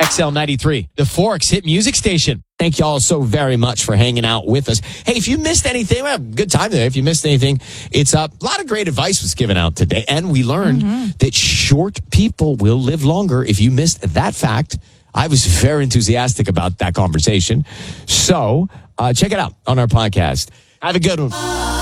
XL 93, the Forks hit music station. Thank you all so very much for hanging out with us. Hey, if you missed anything, well, good time there. If you missed anything, it's a lot of great advice was given out today. And we learned that short people will live longer. If you missed that fact, I was very enthusiastic about that conversation. So check it out on our podcast. Have a good one.